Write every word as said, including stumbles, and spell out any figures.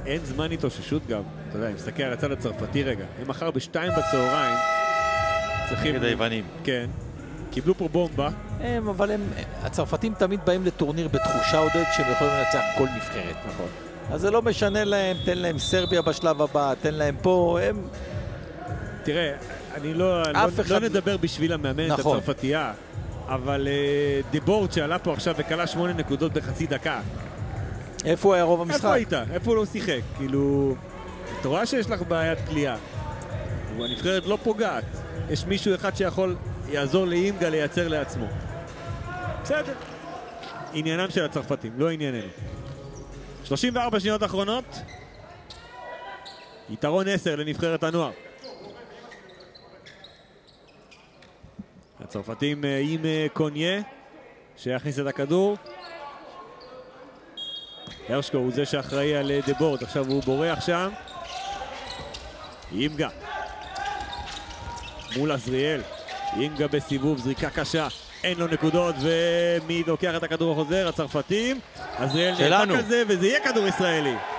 אין זמן התאוששות גם. אתה יודע, אני מסתכל על הצד הצרפתי רגע. הם מחר בשתיים בצהריים צריכים... נגד היוונים. כן. קיבלו פה בומבה. הם, אבל הם, הצרפתים תמיד באים לטורניר בתחושה עודד שהם יכולים לנצח כל נבחרת. נכון. אז זה לא משנה להם, תן להם סרביה בשלב הבא, תן להם פה, הם... תראה, אני לא, לא, לא נדבר בשביל המאמנת נכון. הצרפתייה, אבל uh, דיבורד שעלה פה עכשיו וקלה שמונה נקודות בחצי דקה. איפה הוא היה רוב המשחק? איפה היית? איפה הוא לא שיחק? כאילו, אתה רואה שיש לך בעיית קליעה. הנבחרת לא פוגעת. יש מישהו אחד שיכול יעזור לאינגה לייצר לעצמו. בסדר. עניינם של הצרפתים, לא ענייננו. שלושים וארבע שניות אחרונות. יתרון עשר לנבחרת הנוער. הצרפתים עם קוניה שיכניס את הכדור. הרשקו הוא זה שאחראי על דבורד, עכשיו הוא בורח שם. אינגה מול עזריאל, אינגה בסיבוב, זריקה קשה, אין לו נקודות, ומי לוקח את הכדור החוזר? הצרפתים. עזריאל נאבק על זה וזה יהיה כדור ישראלי.